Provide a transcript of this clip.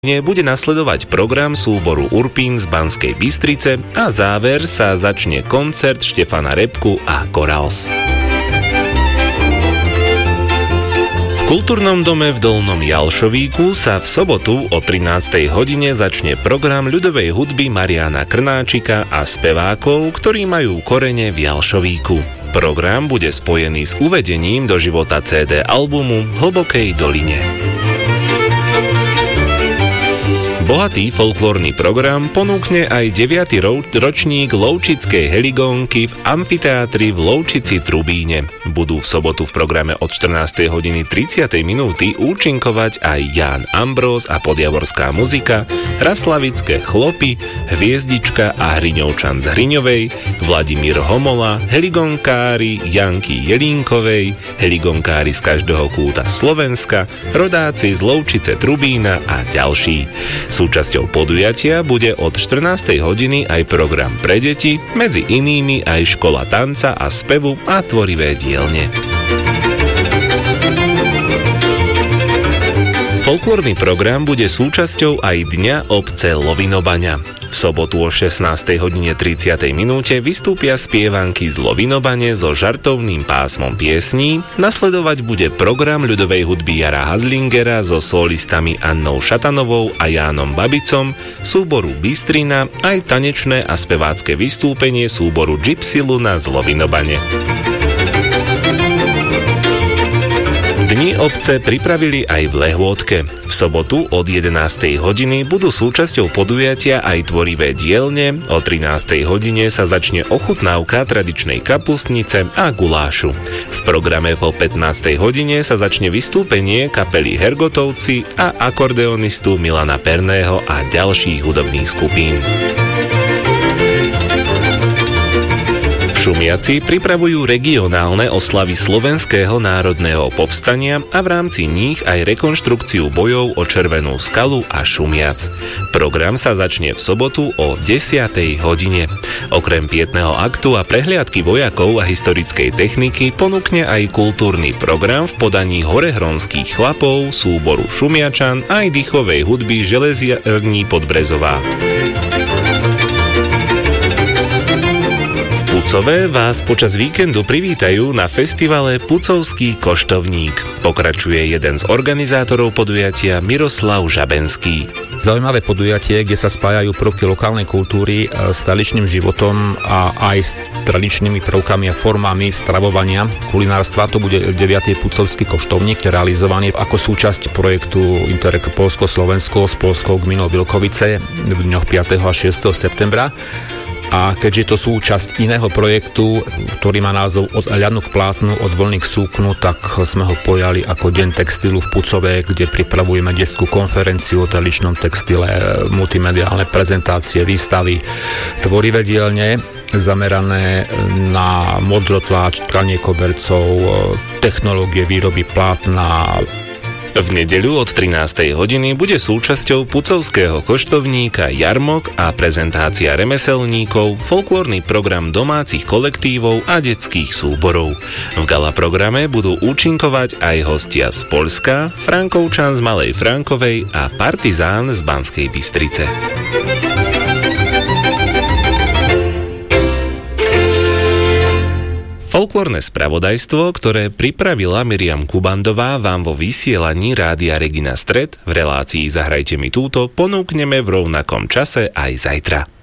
bude nasledovať program súboru Urpín z Banskej Bystrice a záver sa začne koncert Štefana Repku a Chorals. V Kultúrnom dome v Dolnom Jalšovíku sa v sobotu o 13. hodine začne program ľudovej hudby Mariána Krnáčika a spevákov, ktorí majú korene v Jalšovíku. Program bude spojený s uvedením do života CD albumu Hlbokej doline. Bohatý folklórny program ponúkne aj 9. ročník Lovčickej heligónky v amfiteátri v Lovčici Trubíne. Budú v sobotu v programe od 14:30 účinkovať aj Ján Ambrós a podjavorská muzika, Raslavické chlopy, Hviezdička a Hriňovčan z Hriňovej, Vladimír Homola, heligónkári Janky Jelínkovej, heligónkári z každého kúta Slovenska, rodáci z Lovčice Trubína a ďalší. Súčasťou podujatia bude od 14. hodiny aj program pre deti, medzi inými aj škola tanca a spevu a tvorivé dielne. Folklórny program bude súčasťou aj Dňa obce Lovinobaňa. V sobotu o 16:30 vystúpia spievanky z Lovinobane so žartovným pásmom piesní, nasledovať bude program ľudovej hudby Jara Hazlingera so solistami Annou Šatanovou a Jánom Babicom, súboru Bystrina, aj tanečné a spevácké vystúpenie súboru Gypsy Luna z Lovinobane. Dni obce pripravili aj v Lehôtke. V sobotu od 11. hodiny budú súčasťou podujatia aj tvorivé dielne, o 13. hodine sa začne ochutnávka tradičnej kapustnice a gulášu. V programe po 15. hodine sa začne vystúpenie kapely Hergotovci a akordeonistu Milana Perného a ďalších hudobných skupín. Šumiaci pripravujú regionálne oslavy Slovenského národného povstania a v rámci nich aj rekonštrukciu bojov o Červenú skalu a Šumiac. Program sa začne v sobotu o 10. hodine. Okrem pietného aktu a prehliadky vojakov a historickej techniky ponúkne aj kultúrny program v podaní horehronských chlapov, súboru Šumiačan aj dýchovej hudby Železiarní Podbrezová. Pucové vás počas víkendu privítajú na festivale Pucovský koštovník. Pokračuje jeden z organizátorov podujatia Miroslav Žabenský. Zaujímavé podujatie, kde sa spájajú prvky lokálnej kultúry s tradičným životom a aj s tradičnými prvkami a formami stravovania, kulinárstva. To bude 9. Pucovský koštovník, realizovaný ako súčasť projektu Interreg Polsko-Slovensko s Polskou gminou Vilkovice v dňoch 5. a 6. septembra. A keďže to súčasť iného projektu, ktorý má názov Od ľanu k plátnu, od vlny k súknu, tak sme ho pojali ako Deň textilu v Pucove, kde pripravujeme detskú konferenciu o tradičnom textile, multimediálne prezentácie, výstavy, tvorivé dielne zamerané na modrotláč, tkanie kobercov, technológie výroby plátna. V nedeľu od 13. hodiny bude súčasťou Pucovského koštovníka jarmok a prezentácia remeselníkov, folklórny program domácich kolektívov a detských súborov. V gala programe budú účinkovať aj hostia z Poľska, Frankovčan z Malej Frankovej a Partizán z Banskej Bystrice. Folklórne spravodajstvo, ktoré pripravila Miriam Kubandová, vám vo vysielaní Rádia Regina Stred v relácii Zahrajte mi túto ponúkneme v rovnakom čase aj zajtra.